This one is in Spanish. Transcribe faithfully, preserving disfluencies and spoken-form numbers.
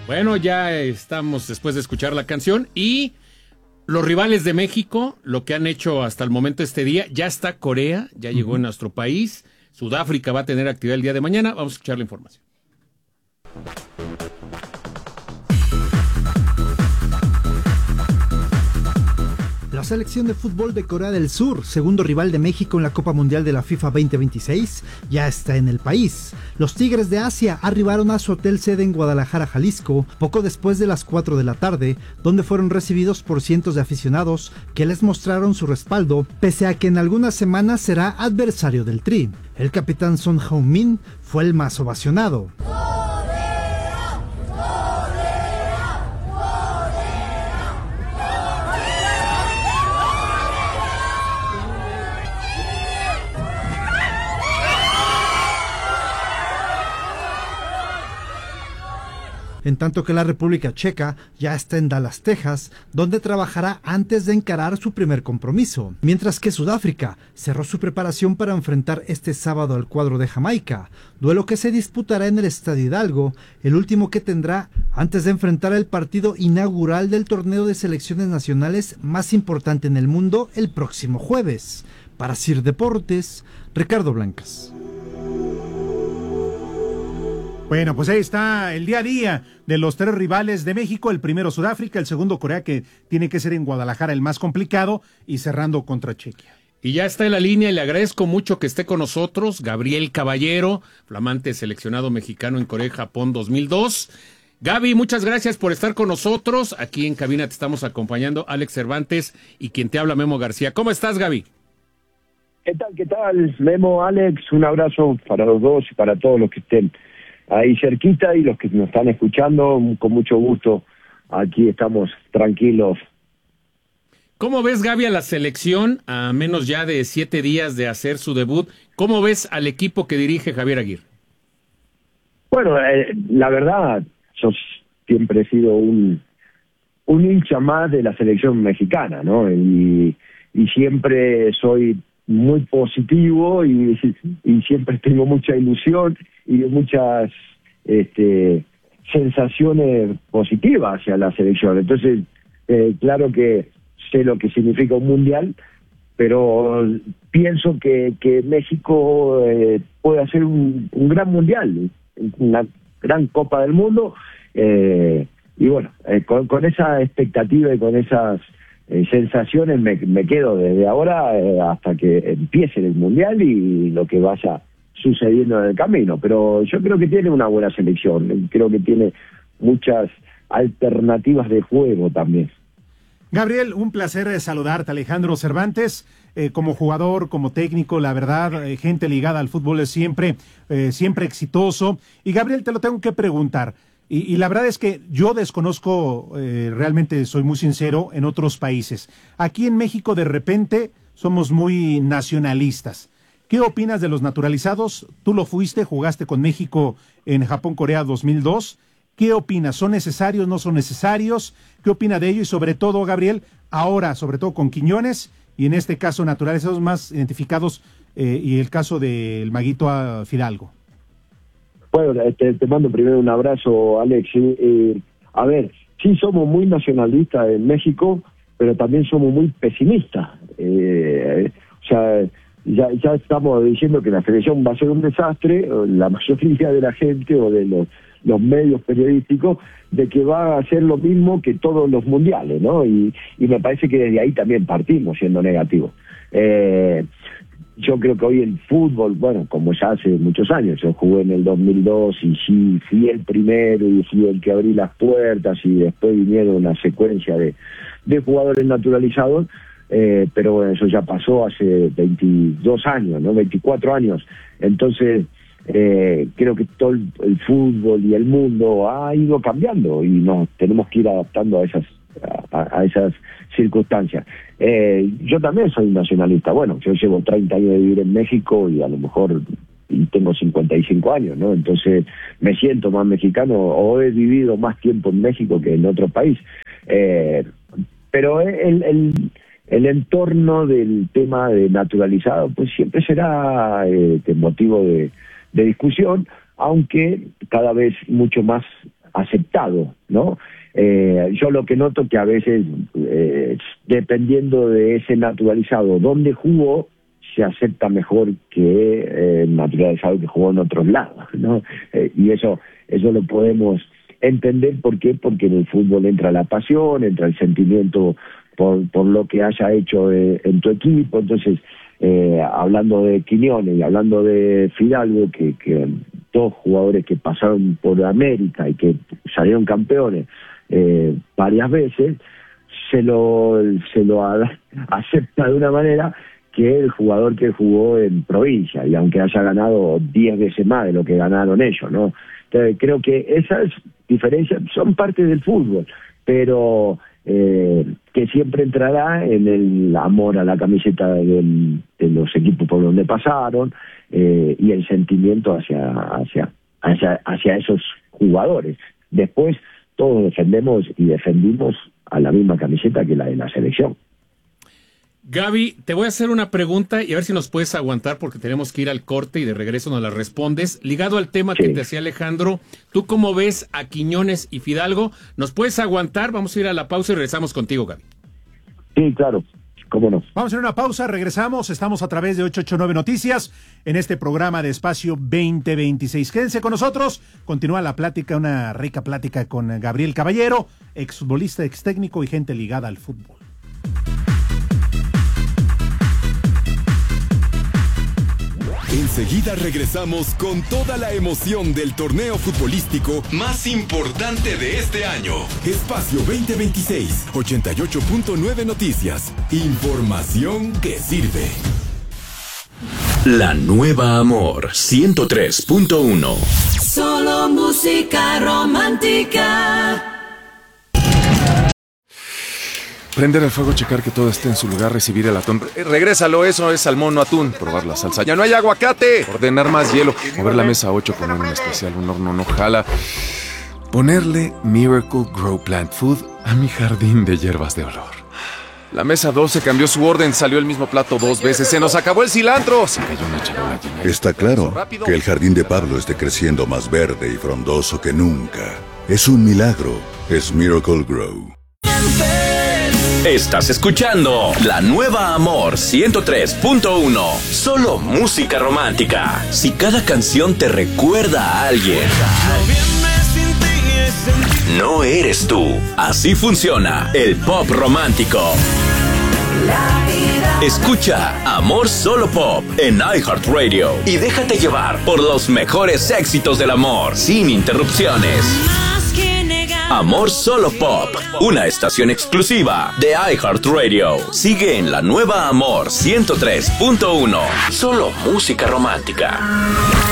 Bueno, ya estamos después de escuchar la canción y los rivales de México, lo que han hecho hasta el momento este día, ya está Corea, ya llegó uh-huh. en nuestro país, Sudáfrica va a tener actividad el día de mañana, vamos a escuchar la información. La selección de fútbol de Corea del Sur, segundo rival de México en la Copa Mundial de la FIFA veinte veintiséis, ya está en el país. Los Tigres de Asia arribaron a su hotel sede en Guadalajara, Jalisco, poco después de las cuatro de la tarde, donde fueron recibidos por cientos de aficionados que les mostraron su respaldo, pese a que en algunas semanas será adversario del Tri. El capitán Son Heung-min fue el más ovacionado. En tanto que la República Checa ya está en Dallas, Texas, donde trabajará antes de encarar su primer compromiso, mientras que Sudáfrica cerró su preparación para enfrentar este sábado al cuadro de Jamaica, duelo que se disputará en el Estadio Hidalgo, el último que tendrá antes de enfrentar el partido inaugural del torneo de selecciones nacionales más importante en el mundo el próximo jueves. Para Sir Deportes, Ricardo Blancas. Bueno, pues ahí está el día a día de los tres rivales de México, el primero Sudáfrica, el segundo Corea, que tiene que ser en Guadalajara el más complicado, y cerrando contra Chequia. Y ya está en la línea y le agradezco mucho que esté con nosotros, Gabriel Caballero, flamante seleccionado mexicano en Corea y Japón dos mil dos. Gaby, muchas gracias por estar con nosotros. Aquí en cabina te estamos acompañando Alex Cervantes y quien te habla, Memo García. ¿Cómo estás, Gaby? ¿Qué tal, qué tal, Memo, Alex? Un abrazo para los dos y para todos los que estén ahí cerquita y los que nos están escuchando, con mucho gusto. Aquí estamos tranquilos. ¿Cómo ves, Gaby, a la selección a menos ya de siete días de hacer su debut? ¿Cómo ves al equipo que dirige Javier Aguirre? Bueno, eh, la verdad, yo siempre he sido un, un hincha más de la selección mexicana, ¿no? Y, y siempre soy muy positivo y, y siempre tengo mucha ilusión y muchas este, sensaciones positivas hacia la selección. Entonces, eh, claro que sé lo que significa un mundial, pero pienso que, que México eh, puede hacer un, un gran mundial, una gran Copa del Mundo, eh, y bueno, eh, con, con esa expectativa y con esas Eh, sensaciones me, me quedo desde ahora eh, hasta que empiece el mundial y lo que vaya sucediendo en el camino. Pero yo creo que tiene una buena selección, creo que tiene muchas alternativas de juego también. Gabriel, un placer saludarte. Alejandro Cervantes, eh, como jugador, como técnico, la verdad, eh, gente ligada al fútbol es siempre, eh, siempre exitoso. Y Gabriel, te lo tengo que preguntar. Y, y la verdad es que yo desconozco, eh, realmente soy muy sincero, en otros países. Aquí en México de repente somos muy nacionalistas. ¿Qué opinas de los naturalizados? Tú lo fuiste, jugaste con México en Japón-Corea dos mil dos. ¿Qué opinas? ¿Son necesarios, no son necesarios? ¿Qué opina de ello? Y sobre todo, Gabriel, ahora, sobre todo con Quiñones, y en este caso naturalizados más identificados, eh, y el caso del Maguito Fidalgo. Bueno, te, te mando primero un abrazo, Alex. Eh, a ver, sí somos muy nacionalistas en México, pero también somos muy pesimistas. Eh, o sea, ya, ya estamos diciendo que la selección va a ser un desastre, la mayoría de la gente o de los, los medios periodísticos, de que va a ser lo mismo que todos los mundiales, ¿no? Y, y me parece que desde ahí también partimos siendo negativos. Eh, Yo creo que hoy el fútbol, bueno, como ya hace muchos años, yo jugué en el dos mil dos y sí, fui el primero y fui el que abrí las puertas y después vinieron una secuencia de, de jugadores naturalizados, eh, pero bueno, eso ya pasó hace veintidós años, ¿no? veinticuatro años. Entonces, eh, creo que todo el, el fútbol y el mundo ha ido cambiando y nos tenemos que ir adaptando a esas A, a esas circunstancias. Eh, yo también soy nacionalista. Bueno, yo llevo treinta años de vivir en México y a lo mejor y tengo cincuenta y cinco años, ¿no? Entonces me siento más mexicano o he vivido más tiempo en México que en otro país. Eh, pero el, el, el entorno del tema de naturalizado pues siempre será eh, motivo de, de discusión, aunque cada vez mucho más aceptado, ¿no? Eh, yo lo que noto que a veces, eh, dependiendo de ese naturalizado, donde jugó, se acepta mejor que eh, el naturalizado que jugó en otros lados, ¿no? Eh, y eso, eso lo podemos entender. ¿Por qué? Porque en el fútbol entra la pasión, entra el sentimiento por, por lo que haya hecho eh, en tu equipo. Entonces, eh, hablando de Quiñones y hablando de Fidalgo, que, que dos jugadores que pasaron por América y que salieron campeones eh, varias veces, se lo, se lo a, acepta de una manera que el jugador que jugó en provincia, y aunque haya ganado diez veces más de lo que ganaron ellos, ¿no? Entonces, creo que esas diferencias son parte del fútbol, pero eh, que siempre entrará en el amor a la camiseta del, de los equipos por donde pasaron, eh, y el sentimiento hacia, hacia, hacia, hacia esos jugadores. Después, todos defendemos y defendimos a la misma camiseta que la de la selección. Gaby, te voy a hacer una pregunta y a ver si nos puedes aguantar porque tenemos que ir al corte y de regreso nos la respondes. Ligado al tema sí. que te hacía Alejandro, ¿tú cómo ves a Quiñones y Fidalgo? ¿Nos puedes aguantar? Vamos a ir a la pausa y regresamos contigo, Gaby. Sí, claro. ¿Cómo no? Vamos a hacer una pausa, regresamos. Estamos a través de ocho ocho nueve Noticias en este programa de Espacio veinte veintiséis. Quédense con nosotros. Continúa la plática, una rica plática con Gabriel Caballero, exfutbolista, ex técnico y gente ligada al fútbol. Enseguida regresamos con toda la emoción del torneo futbolístico más importante de este año. Espacio veinte veintiséis, ochenta y ocho punto nueve Noticias. Información que sirve. La nueva Amor ciento tres punto uno. Solo música romántica. Prender el fuego, checar que todo esté en su lugar, recibir el atún. Eh, regrésalo, eso es salmón, no atún. Probar la salsa. ¡Ya no hay aguacate! Ordenar más hielo. Mover la mesa a ocho, poner un especial, un horno no jala. Ponerle Miracle Grow Plant Food a mi jardín de hierbas de olor. La mesa doce cambió su orden, salió el mismo plato dos veces. ¡Se nos acabó el cilantro! Se cayó una charola llena. Está claro que el jardín de Pablo esté creciendo más verde y frondoso que nunca. Es un milagro. Es Miracle Grow. Estás escuchando La Nueva Amor ciento tres punto uno. Solo música romántica. Si cada canción te recuerda a alguien, no eres tú. Así funciona el pop romántico. Escucha Amor Solo Pop en iHeartRadio y déjate llevar por los mejores éxitos del amor sin interrupciones. Amor Solo Pop, una estación exclusiva de iHeartRadio. Sigue en La Nueva Amor ciento tres punto uno. Solo música romántica.